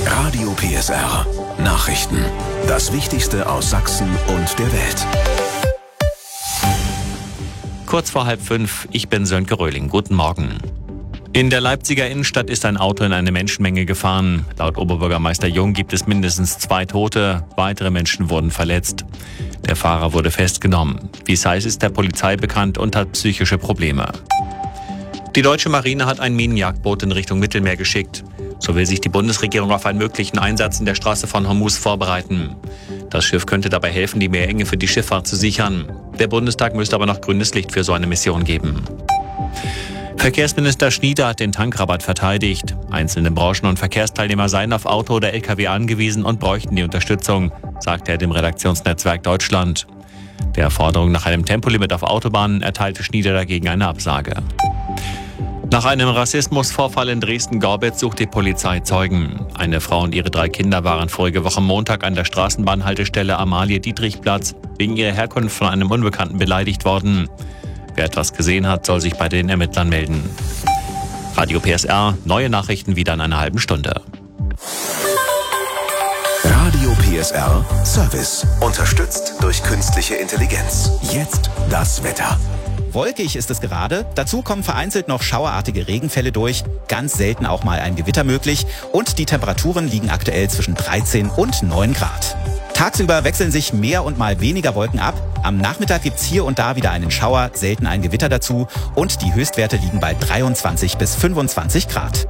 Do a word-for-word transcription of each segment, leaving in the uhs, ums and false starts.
Radio P S R. Nachrichten. Das Wichtigste aus Sachsen und der Welt. Kurz vor halb fünf, ich bin Sönke Röhling. Guten Morgen. In der Leipziger Innenstadt ist ein Auto in eine Menschenmenge gefahren. Laut Oberbürgermeister Jung gibt es mindestens zwei Tote. Weitere Menschen wurden verletzt. Der Fahrer wurde festgenommen. Wie es heißt, ist der Polizei bekannt und hat psychische Probleme. Die deutsche Marine hat ein Minenjagdboot in Richtung Mittelmeer geschickt. So will sich die Bundesregierung auf einen möglichen Einsatz in der Straße von Hormuz vorbereiten. Das Schiff könnte dabei helfen, die Meerenge für die Schifffahrt zu sichern. Der Bundestag müsste aber noch grünes Licht für so eine Mission geben. Verkehrsminister Schnieder hat den Tankrabatt verteidigt. Einzelne Branchen und Verkehrsteilnehmer seien auf Auto oder L K W angewiesen und bräuchten die Unterstützung, sagte er dem Redaktionsnetzwerk Deutschland. Der Forderung nach einem Tempolimit auf Autobahnen erteilte Schnieder dagegen eine Absage. Nach einem Rassismusvorfall in Dresden-Gorbitz sucht die Polizei Zeugen. Eine Frau und ihre drei Kinder waren vorige Woche Montag an der Straßenbahnhaltestelle Amalie-Dietrich-Platz wegen ihrer Herkunft von einem Unbekannten beleidigt worden. Wer etwas gesehen hat, soll sich bei den Ermittlern melden. Radio P S R, neue Nachrichten wieder in einer halben Stunde. Radio P S R Service. Unterstützt durch künstliche Intelligenz. Jetzt das Wetter. Wolkig ist es gerade. Dazu kommen vereinzelt noch schauerartige Regenfälle durch. Ganz selten auch mal ein Gewitter möglich. Und die Temperaturen liegen aktuell zwischen dreizehn und neun Grad. Tagsüber wechseln sich mehr und mal weniger Wolken ab. Am Nachmittag gibt's hier und da wieder einen Schauer, selten ein Gewitter dazu. Und die Höchstwerte liegen bei dreiundzwanzig bis fünfundzwanzig Grad.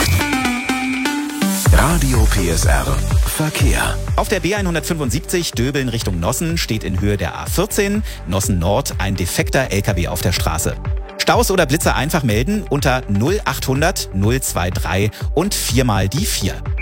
Radio P S R Verkehr. Auf der B hundertfünfundsiebzig Döbeln Richtung Nossen steht in Höhe der A vierzehn Nossen Nord ein defekter L K W auf der Straße. Staus oder Blitzer einfach melden unter null achthundert null drei drei und viermal die vier.